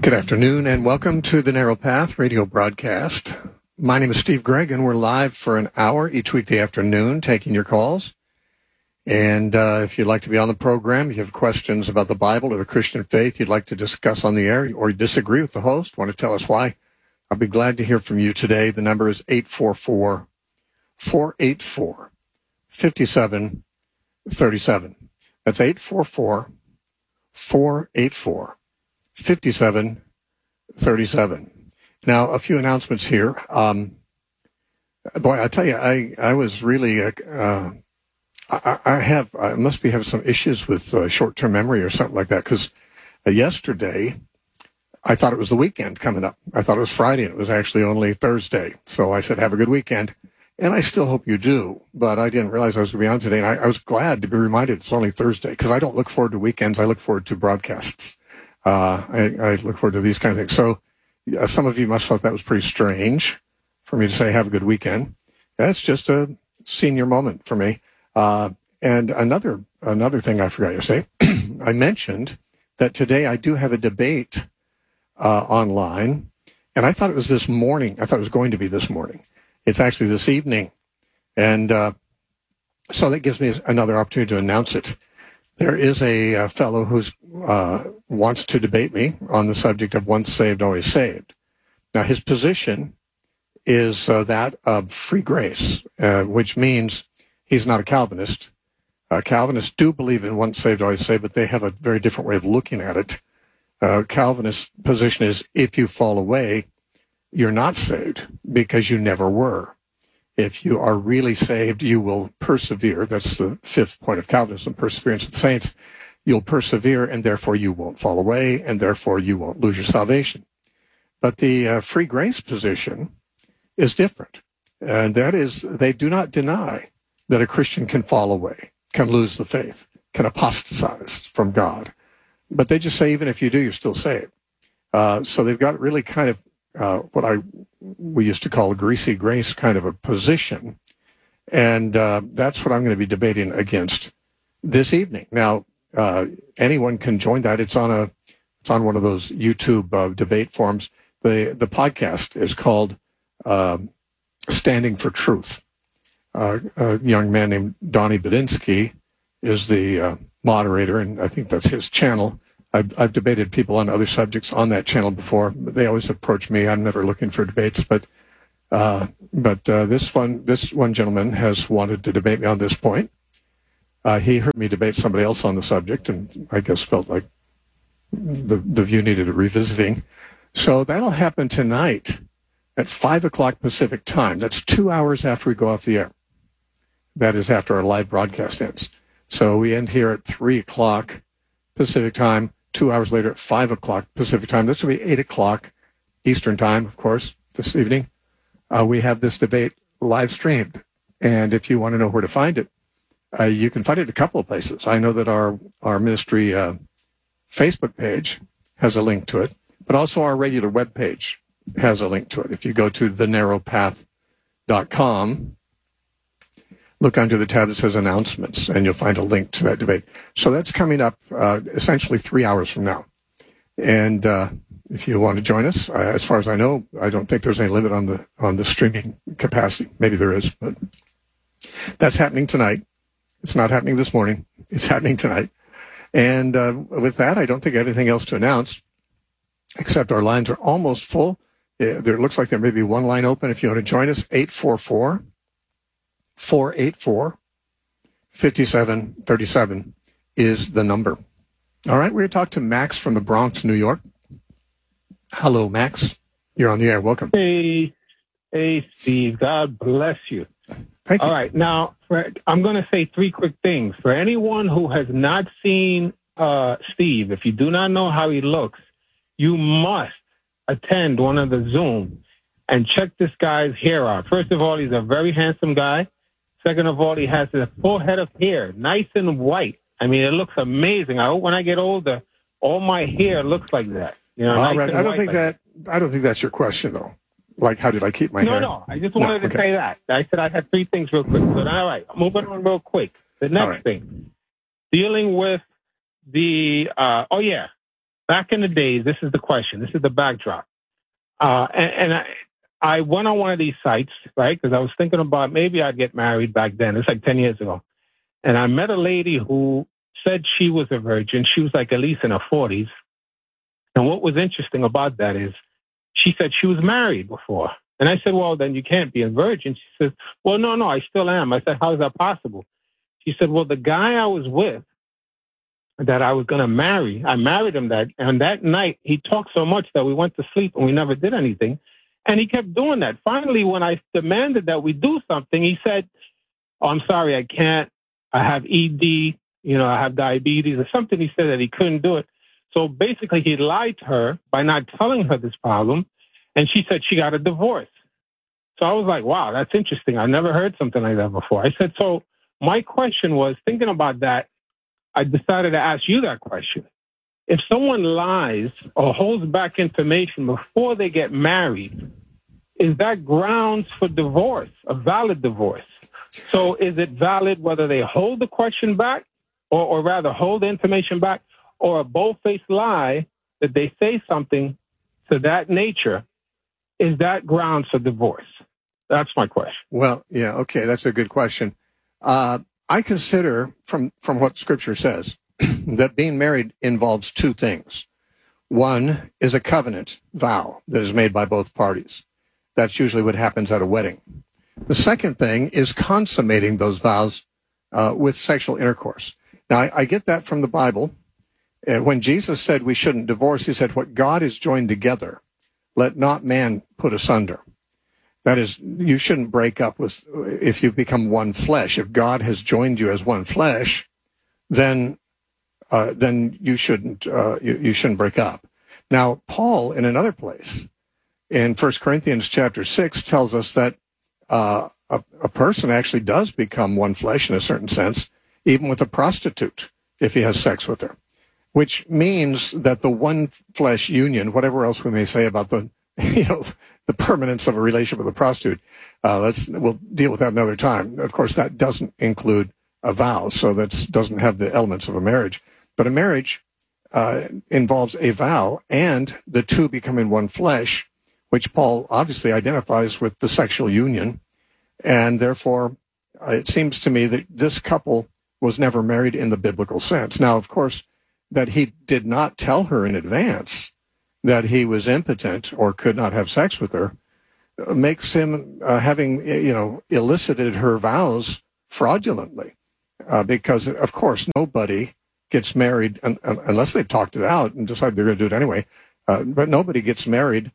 Good afternoon and welcome to the Narrow Path radio broadcast. My name is Steve Gregg and we're live for an hour each weekday afternoon taking your calls. And if you'd like to be on the program, you have questions about the Bible or the Christian faith you'd like to discuss on the air, or you disagree with the host, want to tell us why, I'll be glad to hear from you today. The number is 844-484-5737. That's 844-484-5737. Now, a few announcements here. Boy, I tell you, I was really, I must be having some issues with short-term memory or something like that, because yesterday I thought it was the weekend coming up. I thought it was Friday, and it was actually only Thursday. So I said, have a good weekend. And I still hope you do, but I didn't realize I was going to be on today. And I was glad to be reminded it's only Thursday, because I don't look forward to weekends. I look forward to broadcasts. I look forward to these kind of things. So some of you must have thought that was pretty strange for me to say, have a good weekend. That's just a senior moment for me. And another thing I forgot to say, I mentioned that today I do have a debate online, and I thought it was this morning. I thought it was going to be this morning. It's actually this evening. And so that gives me another opportunity to announce it. There is a fellow who wants to debate me on the subject of once saved, always saved. Now, his position is that of free grace, which means he's not a Calvinist. Calvinists do believe in once saved, always saved, but they have a very different way of looking at it. Calvinist position is if you fall away, you're not saved because you never were. If you are really saved, you will persevere. That's the fifth point of Calvinism, perseverance of the saints. You'll persevere, and therefore you won't fall away, and therefore you won't lose your salvation. But the free grace position is different. And that is, they do not deny that a Christian can fall away, can lose the faith, can apostatize from God. But they just say, even if you do, you're still saved. So they've got really kind of what we used to call a greasy grace kind of a position. And that's what I'm going to be debating against this evening. Now, anyone can join that. It's on one of those YouTube debate forums. The podcast is called Standing for Truth. A young man named Donnie Badinsky is the moderator, and I think that's his channel. I've debated people on other subjects on that channel before, but they always approach me. I'm never looking for debates, but this one gentleman has wanted to debate me on this point. He heard me debate somebody else on the subject, and I guess felt like the view needed a revisiting. So that'll happen tonight at 5 o'clock Pacific time. That's 2 hours after we go off the air. That is after our live broadcast ends. So we end here at 3 o'clock Pacific time. 2 hours later at 5 o'clock Pacific time. This will be 8 o'clock Eastern time, of course, this evening. We have this debate live streamed. And if you want to know where to find it, you can find it a couple of places. I know that our ministry Facebook page has a link to it, but also our regular web page has a link to it. If you go to thenarrowpath.com, look under the tab that says announcements, and you'll find a link to that debate. So that's coming up essentially 3 hours from now. And if you want to join us, as far as I know, I don't think there's any limit on the streaming capacity. Maybe there is, but that's happening tonight. It's not happening this morning. It's happening tonight. And with that, I don't think I have anything else to announce, except our lines are almost full. There looks like there may be one line open if you want to join us, 844-484-5737 is the number. All right, we're going to talk to Max from the Bronx, New York. Hello, Max. You're on the air. Welcome. Hey, Steve. God bless you. Thank you. All right, now, I'm going to say three quick things. For anyone who has not seen Steve, if you do not know how he looks, you must attend one of the Zooms and check this guy's hair out. First of all, he's a very handsome guy. Second of all, he has a full head of hair, nice and white. I mean, it looks amazing. I hope when I get older, all my hair looks like that. You know, nice I don't think that. I don't think that's your question, though. Like, how did I keep my hair? No. I just wanted to say that. I said I had three things real quick. So, all right, moving on real quick. The next thing, dealing with the. back in the days, this is the question. This is the backdrop. I went on one of these sites, right? Because I was thinking about maybe I'd get married back then. It's like 10 years ago. And I met a lady who said she was a virgin. She was like at least in her 40s. And what was interesting about that is she said she was married before. And I said, well, then you can't be a virgin. She says, well, no, I still am. I said, how is that possible? She said, well, the guy I was with that I was going to marry, I married him and that night he talked so much that we went to sleep and we never did anything. And he kept doing that. Finally, when I demanded that we do something, he said, oh, I'm sorry, I can't. I have ED, I have diabetes or something. He said that he couldn't do it. So basically he lied to her by not telling her this problem. And she said she got a divorce. So I was like, wow, that's interesting. I never heard something like that before. I said, so my question was, thinking about that, I decided to ask you that question. If someone lies or holds back information before they get married, is that grounds for divorce, a valid divorce? So is it valid whether they hold the question back or rather hold the information back, or a bold-faced lie that they say something to that nature? Is that grounds for divorce? That's my question. Well, yeah, okay, that's a good question. I consider from what Scripture says that being married involves two things. One is a covenant vow that is made by both parties. That's usually what happens at a wedding. The second thing is consummating those vows with sexual intercourse. Now, I get that from the Bible. When Jesus said we shouldn't divorce, he said, what God has joined together, let not man put asunder. That is, you shouldn't break up if you've become one flesh. If God has joined you as one flesh, then you shouldn't break up. Now, Paul, in another place, in 1 Corinthians chapter 6, tells us that a person actually does become one flesh in a certain sense, even with a prostitute, if he has sex with her, which means that the one flesh union, whatever else we may say about the permanence of a relationship with a prostitute, we'll deal with that another time. Of course, that doesn't include a vow, so that doesn't have the elements of a marriage. But a marriage involves a vow and the two becoming one flesh, which Paul obviously identifies with the sexual union. And therefore, it seems to me that this couple was never married in the biblical sense. Now, of course, that he did not tell her in advance that he was impotent or could not have sex with her makes him having elicited her vows fraudulently, because of course nobody gets married unless they've talked it out and decided they're going to do it anyway. But nobody gets married,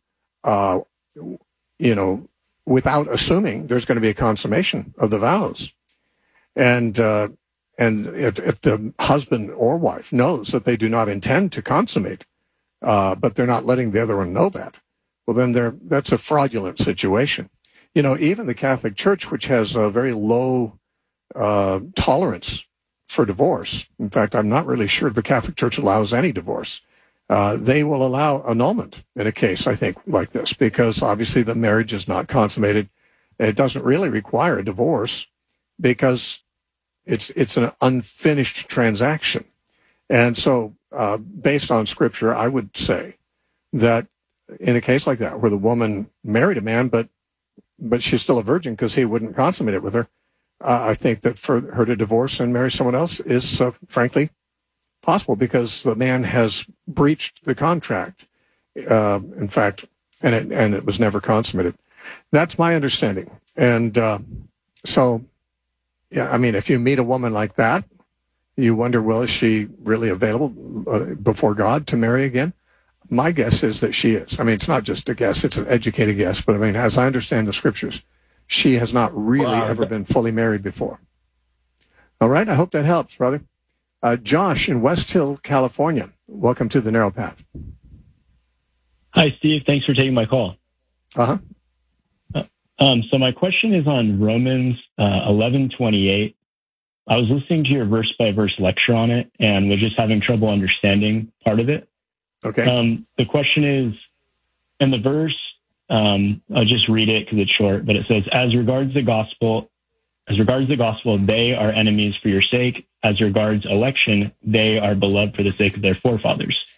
without assuming there's going to be a consummation of the vows. And if the husband or wife knows that they do not intend to consummate, but they're not letting the other one know that, well, then that's a fraudulent situation. Even the Catholic Church, which has a very low tolerance for divorce. In fact, I'm not really sure the Catholic Church allows any divorce. They will allow annulment in a case, I think, like this, because obviously the marriage is not consummated. It doesn't really require a divorce because it's an unfinished transaction. And so, based on Scripture, I would say that in a case like that, where the woman married a man, but she's still a virgin because he wouldn't consummate it with her, I think that for her to divorce and marry someone else is, frankly, possible because the man has breached the contract. In fact, and it was never consummated. That's my understanding. And so, yeah, I mean, if you meet a woman like that, you wonder, well, is she really available before God to marry again? My guess is that she is. I mean, it's not just a guess, it's an educated guess. But I mean, as I understand the Scriptures, she has not really ever been fully married before. All right, I hope that helps, brother. Josh in West Hill, California. Welcome to the Narrow Path. Hi, Steve. Thanks for taking my call. Uh-huh. So my question is on Romans 11:28. I was listening to your verse-by-verse lecture on it and was just having trouble understanding part of it. Okay. The question is, in the verse, I'll just read it because it's short, but it says, as regards the gospel, they are enemies for your sake. As regards election, they are beloved for the sake of their forefathers.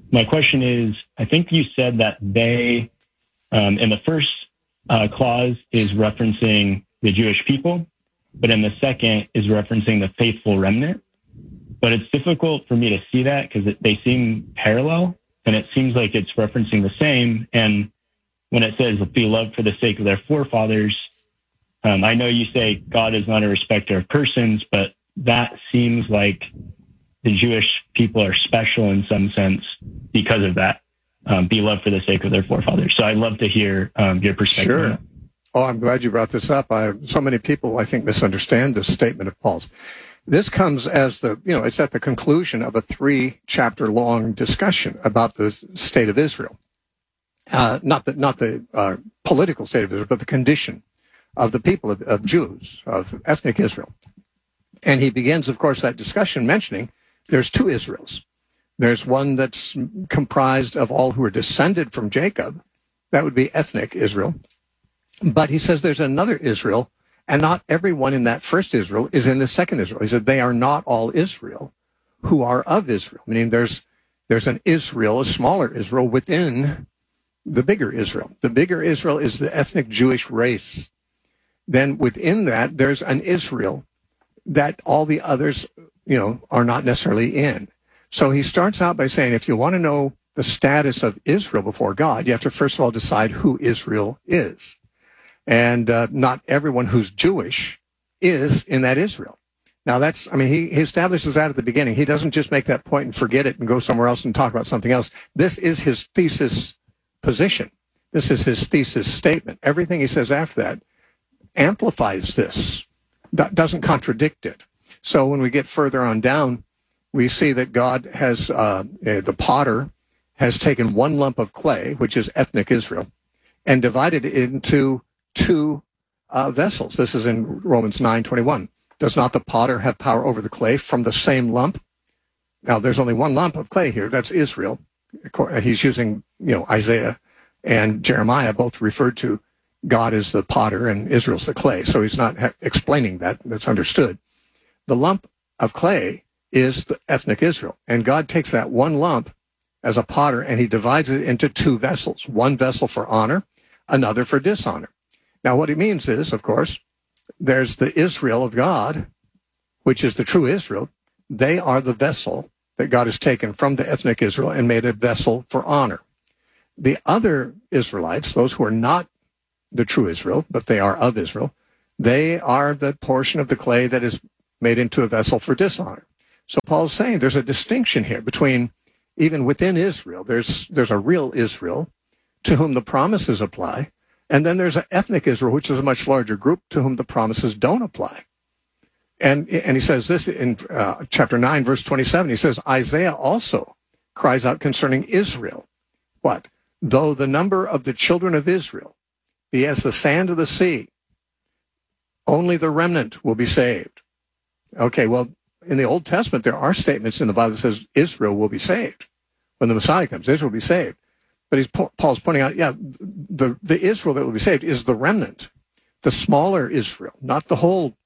my question is, I think you said that they, in the first clause is referencing the Jewish people, but in the second is referencing the faithful remnant. But it's difficult for me to see that because they seem parallel, and it seems like it's referencing the same. And when it says be loved for the sake of their forefathers, I know you say God is not a respecter of persons, but that seems like the Jewish people are special in some sense because of that. Be loved for the sake of their forefathers. So I'd love to hear your perspective. Sure. On that. Oh, I'm glad you brought this up. So many people, I think, misunderstand this statement of Paul's. This comes as it's at the conclusion of a 3-chapter long discussion about the state of Israel. Not the political state of Israel, but the condition of the people of Jews, of ethnic Israel. And he begins, of course, that discussion mentioning there's 2 Israels. There's one that's comprised of all who are descended from Jacob. That would be ethnic Israel. But he says there's another Israel, and not everyone in that first Israel is in the second Israel. He said they are not all Israel who are of Israel, meaning there's an Israel, a smaller Israel within the bigger Israel. The bigger Israel is the ethnic Jewish race. Then within that, there's an Israel that all the others, are not necessarily in. So he starts out by saying, if you want to know the status of Israel before God, you have to first of all decide who Israel is. And not everyone who's Jewish is in that Israel. Now he establishes that at the beginning. He doesn't just make that point and forget it and go somewhere else and talk about something else. This is his thesis position. This is his thesis statement. Everything he says after that amplifies this, doesn't contradict it. So when we get further on down, we see that God has, the potter has taken one lump of clay, which is ethnic Israel, and divided it into 2 vessels. This is in Romans 9:21. Does not the potter have power over the clay from the same lump? Now, there's only one lump of clay here. That's Israel. He's using, Isaiah and Jeremiah both referred to God as the potter and Israel's the clay. So he's not explaining that. That's understood. The lump of clay is the ethnic Israel. And God takes that one lump as a potter and he divides it into 2 vessels. One vessel for honor, another for dishonor. Now, what he means is, of course, there's the Israel of God, which is the true Israel. They are the vessel that God has taken from the ethnic Israel and made a vessel for honor. The other Israelites, those who are not the true Israel, but they are of Israel, they are the portion of the clay that is made into a vessel for dishonor. So Paul's saying there's a distinction here between, even within Israel, there's a real Israel to whom the promises apply, and then there's an ethnic Israel, which is a much larger group to whom the promises don't apply. And he says this in chapter 9, verse 27. He says, Isaiah also cries out concerning Israel. What? Though the number of the children of Israel be as the sand of the sea, only the remnant will be saved. Okay, well, in the Old Testament, there are statements in the Bible that says Israel will be saved. When the Messiah comes, Israel will be saved. But Paul's pointing out, the Israel that will be saved is the remnant, the smaller Israel, not the whole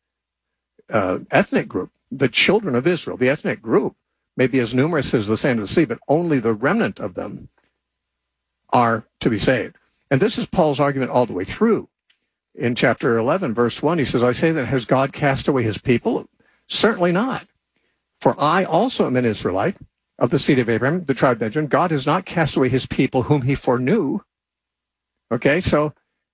ethnic group, the children of Israel. The ethnic group may be as numerous as the sand of the sea, but only the remnant of them are to be saved. And this is Paul's argument all the way through. In chapter 11, verse 1, he says, I say that has God cast away his people? Certainly not. For I also am an Israelite of the seed of Abraham, the tribe of Benjamin. God has not cast away his people whom he foreknew. Okay, so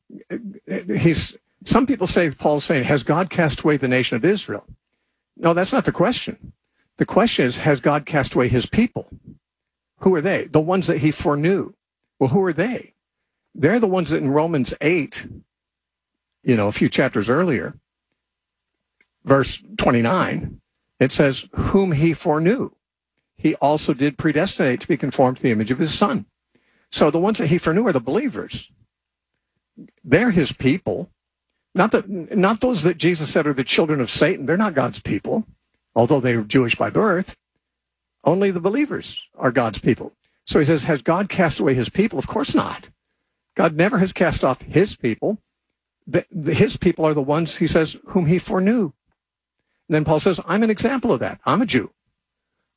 some people say, Paul's saying, has God cast away the nation of Israel? No, that's not the question. The question is, has God cast away his people? Who are they? The ones that he foreknew. Well, who are they? They're the ones that in Romans 8, a few chapters earlier, verse 29, it says, whom he foreknew, he also did predestinate to be conformed to the image of his son. So the ones that he foreknew are the believers. They're his people. Not those that Jesus said are the children of Satan. They're not God's people, although they were Jewish by birth. Only the believers are God's people. So he says, has God cast away his people? Of course not. God never has cast off his people. His people are the ones, he says, whom he foreknew. And then Paul says, I'm an example of that. I'm a Jew.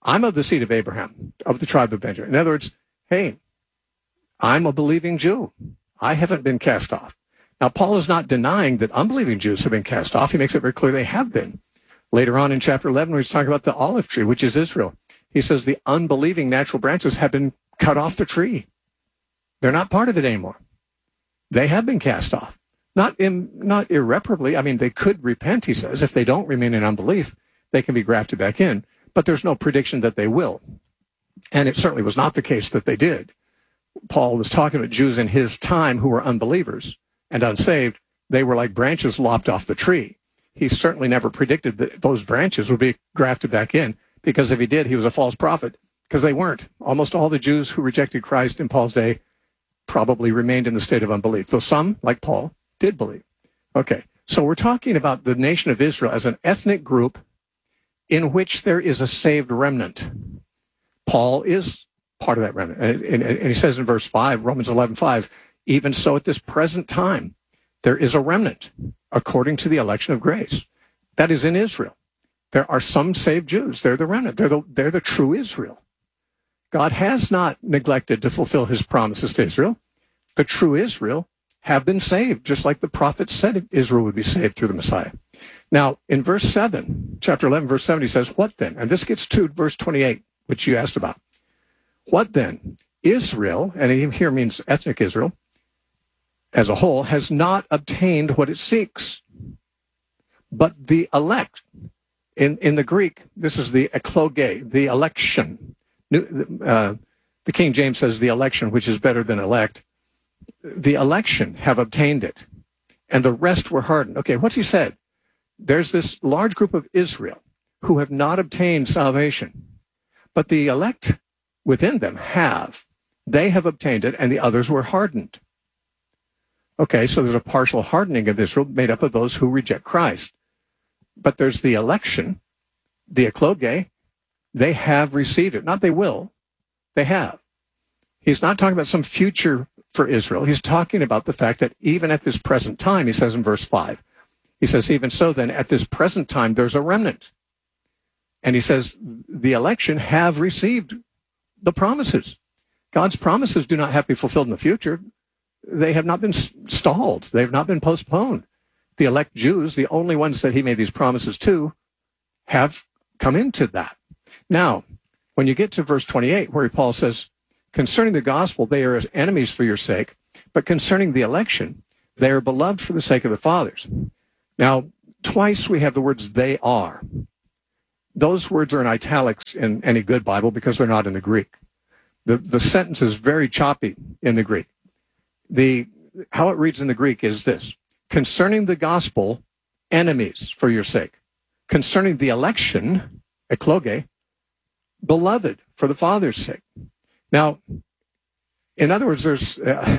I'm of the seed of Abraham, of the tribe of Benjamin. In other words, hey, I'm a believing Jew. I haven't been cast off. Now, Paul is not denying that unbelieving Jews have been cast off. He makes it very clear they have been. Later on in chapter 11, where he's talking about the olive tree, which is Israel, he says the unbelieving natural branches have been cut off the tree. They're not part of it anymore. They have been cast off. Not irreparably. I mean, they could repent, he says. If they don't remain in unbelief, they can be grafted back in. But there's no prediction that they will. And it certainly was not the case that they did. Paul was talking about Jews in his time who were unbelievers and unsaved. They were like branches lopped off the tree. He certainly never predicted that those branches would be grafted back in, because if he did, he was a false prophet, because they weren't. Almost all the Jews who rejected Christ in Paul's day probably remained in the state of unbelief, though some, like Paul, did believe. Okay, so we're talking about the nation of Israel as an ethnic group in which there is a saved remnant. Paul is part of that remnant. And he says in verse 5, Romans 11:5, even so at this present time, there is a remnant according to the election of grace. That is in Israel. There are some saved Jews. They're the remnant. They're the true Israel. God has not neglected to fulfill his promises to Israel. The true Israel have been saved, just like the prophets said Israel would be saved through the Messiah. Now, in verse 7, chapter 11, verse 7, he says, what then? And this gets to verse 28, which you asked about. What then? Israel, and here means ethnic Israel, as a whole, has not obtained what it seeks. But the elect, in the Greek, this is the ekloge, the election. The King James says the election, which is better than elect. The election have obtained it, and the rest were hardened. Okay, what's he said? There's this large group of Israel who have not obtained salvation, but the elect within them have. They have obtained it, and the others were hardened. Okay, so there's a partial hardening of Israel made up of those who reject Christ. But there's the election, the ekloge. They have received it. Not they will, they have. He's not talking about some future for Israel. He's talking about the fact that even at this present time, he says in verse 5, he says, even so then, at this present time, there's a remnant. And he says, the election have received the promises. God's promises do not have to be fulfilled in the future. They have not been stalled. They have not been postponed. The elect Jews, the only ones that he made these promises to, have come into that. Now, when you get to verse 28, where Paul says, concerning the gospel, they are as enemies for your sake, but concerning the election, they are beloved for the sake of the fathers. Now, twice we have the words they are. Those words are in italics in any good Bible because they're not in the Greek. The sentence is very choppy in the Greek. How it reads in the Greek is this: concerning the gospel, enemies for your sake. Concerning the election, ekloge, beloved for the Father's sake. Now, in other words, there's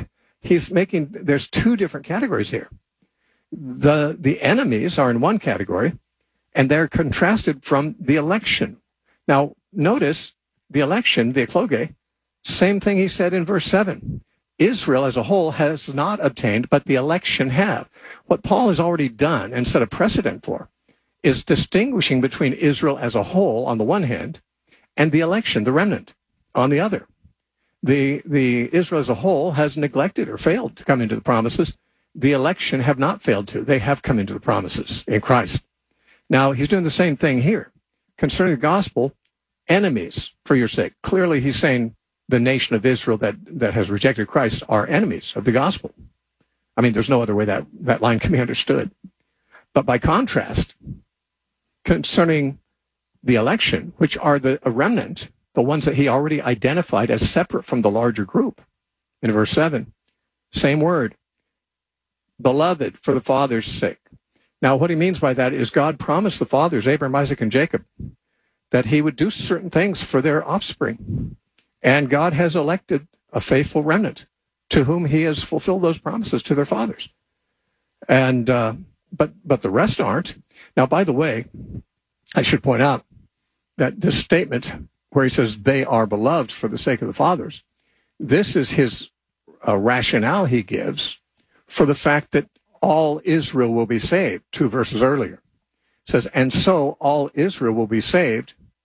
two different categories here. The enemies are in one category, and they're contrasted from the election. Now, notice the election, the ekloge, same thing he said in verse 7. Israel as a whole has not obtained, but the election have. What Paul has already done and set a precedent for is distinguishing between Israel as a whole on the one hand and the election, the remnant, on the other. The Israel as a whole has neglected or failed to come into the promises. The election have not failed to. They have come into the promises in Christ. Now, he's doing the same thing here. Concerning the gospel, enemies for your sake. Clearly, he's saying the nation of Israel that has rejected Christ are enemies of the gospel. I mean, there's no other way that line can be understood. But by contrast, concerning the election, which are a remnant, the ones that he already identified as separate from the larger group, in verse 7, same word, beloved for the Father's sake. Now, what he means by that is God promised the fathers, Abraham, Isaac, and Jacob, that he would do certain things for their offspring. And God has elected a faithful remnant to whom he has fulfilled those promises to their fathers. And but the rest aren't. Now, by the way, I should point out that this statement where he says they are beloved for the sake of the fathers, this is his rationale he gives for the fact that all Israel will be saved, 2 verses earlier. It says, and so all Israel will be saved,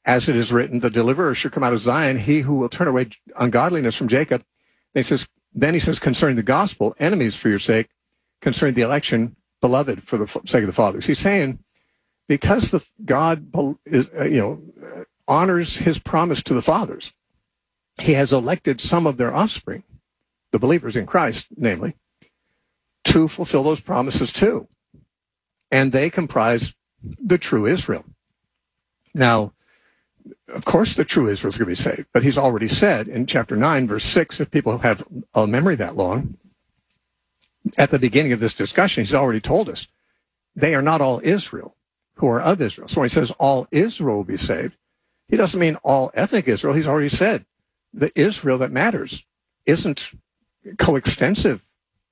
as it is written, the deliverer should come out of Zion, he who will turn away ungodliness from Jacob. Then he says, concerning the gospel, enemies for your sake, concerning the election, beloved for the sake of the fathers. He's saying, because God is, honors his promise to the fathers, he has elected some of their offspring, the believers in Christ, namely, to fulfill those promises too. And they comprise the true Israel. Now, of course, the true Israel is going to be saved, but he's already said in chapter 9, verse 6, if people have a memory that long, at the beginning of this discussion, he's already told us they are not all Israel who are of Israel. So when he says all Israel will be saved, he doesn't mean all ethnic Israel. He's already said the Israel that matters isn't coextensive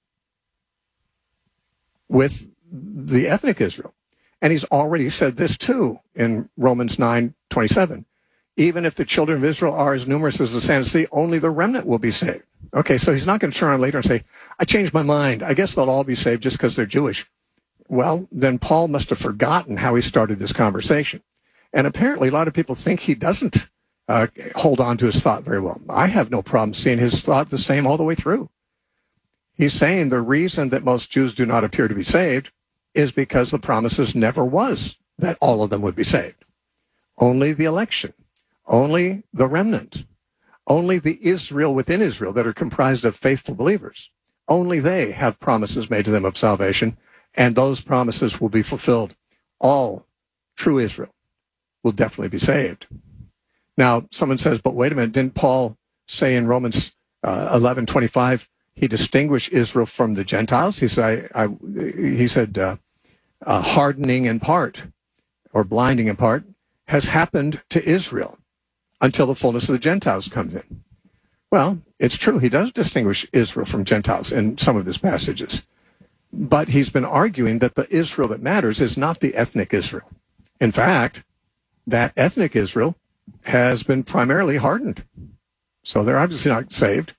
with the ethnic Israel. And he's already said this too in Romans 9:27. Even if the children of Israel are as numerous as the sand of the sea, only the remnant will be saved. Okay, so he's not going to turn around later and say, I changed my mind. I guess they'll all be saved just because they're Jewish. Well, then Paul must have forgotten how he started this conversation. And apparently a lot of people think he doesn't hold on to his thought very well. I have no problem seeing his thought the same all the way through. He's saying the reason that most Jews do not appear to be saved is because the promises never was that all of them would be saved. Only the election, only the remnant, only the Israel within Israel that are comprised of faithful believers. Only they have promises made to them of salvation, and those promises will be fulfilled. All true Israel will definitely be saved. Now, someone says, but wait a minute, didn't Paul say in Romans 11:25, he distinguished Israel from the Gentiles? He said, hardening in part, or blinding in part, has happened to Israel until the fullness of the Gentiles comes in. Well, it's true. He does distinguish Israel from Gentiles in some of his passages. But he's been arguing that the Israel that matters is not the ethnic Israel. In fact, that ethnic Israel has been primarily hardened. So they're obviously not saved.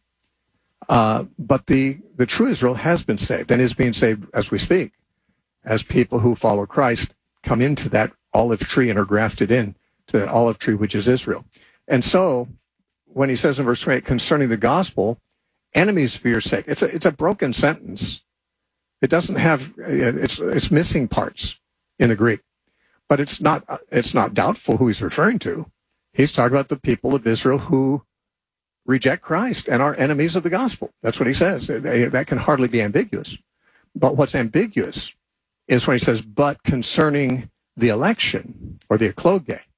But the true Israel has been saved and is being saved as we speak, as people who follow Christ come into that olive tree and are grafted in to that olive tree, which is Israel. And so when he says in verse 28, concerning the gospel, enemies for your sake, it's a broken sentence. It doesn't have, it's missing parts in the Greek, but it's not doubtful who he's referring to. He's talking about the people of Israel who reject Christ and are enemies of the gospel. That's what he says. That can hardly be ambiguous. But what's ambiguous is when he says, but concerning the election, or the eklogē,